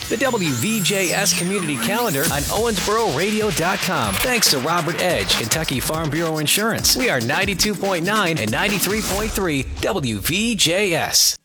The WVJS Community Calendar on OwensboroRadio.com. Thanks to Robert Edge, Kentucky Farm Bureau Insurance. We are 92.9 and 93.3 WVJS.